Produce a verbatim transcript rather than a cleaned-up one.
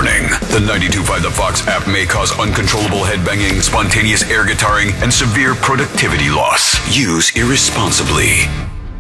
Warning: the ninety-two point five The Fox app may cause uncontrollable headbanging, spontaneous air guitaring, and severe productivity loss. Use irresponsibly.